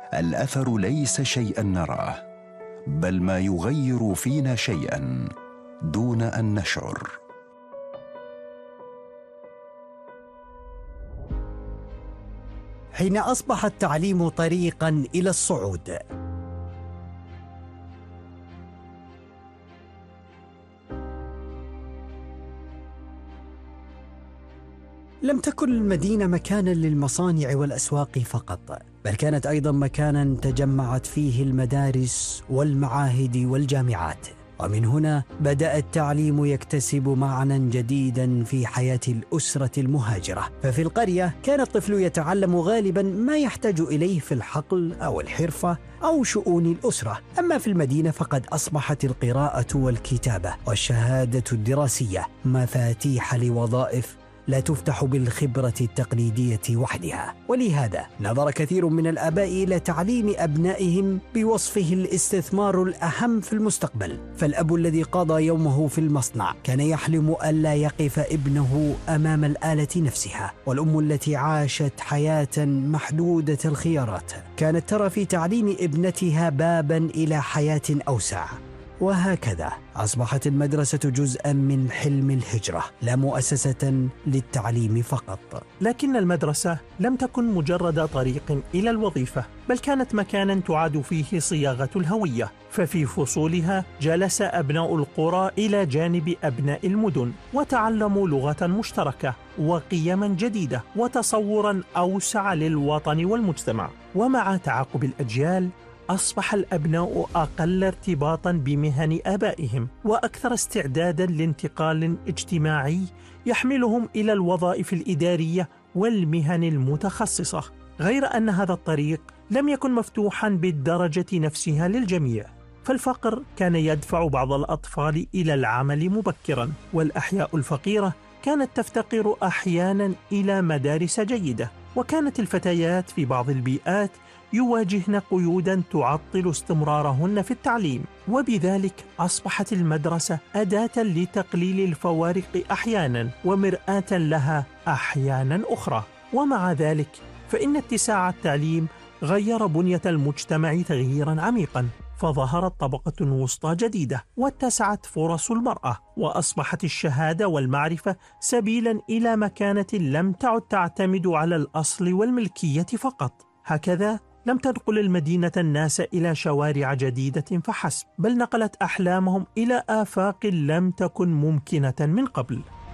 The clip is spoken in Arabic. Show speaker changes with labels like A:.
A: الأثر ليس شيئا نراه، بل ما يغير فينا شيئا دون أن نشعر.
B: حين أصبح التعليم طريقاً إلى الصعود. لم تكن المدينة مكاناً للمصانع والأسواق فقط، بل كانت أيضاً مكاناً تجمعت فيه المدارس والمعاهد والجامعات. ومن هنا بدأ التعليم يكتسب معنى جديدا في حياة الأسرة المهاجرة. ففي القرية كان الطفل يتعلم غالبا ما يحتاج إليه في الحقل أو الحرفة أو شؤون الأسرة. أما في المدينة فقد أصبحت القراءة والكتابة والشهادة الدراسية مفاتيح لوظائف لا تفتح بالخبرة التقليدية وحدها. ولهذا نظر كثير من الآباء إلى تعليم أبنائهم بوصفه الاستثمار الأهم في المستقبل. فالأب الذي قضى يومه في المصنع كان يحلم ألا يقف ابنه أمام الآلة نفسها، والأم التي عاشت حياة محدودة الخيارات كانت ترى في تعليم ابنتها بابا إلى حياة أوسع. وهكذا أصبحت المدرسة جزءاً من حلم الهجرة، لا مؤسسة للتعليم فقط.
C: لكن المدرسة لم تكن مجرد طريق إلى الوظيفة، بل كانت مكاناً تعاد فيه صياغة الهوية. ففي فصولها جلس أبناء القرى إلى جانب أبناء المدن، وتعلموا لغة مشتركة وقيماً جديدة وتصوراً أوسع للوطن والمجتمع. ومع تعاقب الأجيال أصبح الأبناء أقل ارتباطاً بمهن آبائهم وأكثر استعداداً لانتقال اجتماعي يحملهم إلى الوظائف الإدارية والمهن المتخصصة. غير أن هذا الطريق لم يكن مفتوحاً بالدرجة نفسها للجميع، فالفقر كان يدفع بعض الأطفال إلى العمل مبكراً، والأحياء الفقيرة كانت تفتقر أحياناً إلى مدارس جيدة. وكانت الفتيات في بعض البيئات يواجهن قيوداً تعطل استمرارهن في التعليم، وبذلك أصبحت المدرسة أداة لتقليل الفوارق أحياناً ومرآة لها أحياناً أخرى. ومع ذلك فإن اتساع التعليم غير بنية المجتمع تغييراً عميقاً، فظهرت طبقة وسطى جديدة واتسعت فرص المرأة، وأصبحت الشهادة والمعرفة سبيلاً إلى مكانة لم تعد تعتمد على الأصل والملكية فقط. هكذا لم تنقل المدينة الناس إلى شوارع جديدة فحسب، بل نقلت أحلامهم إلى آفاق لم تكن ممكنة من قبل.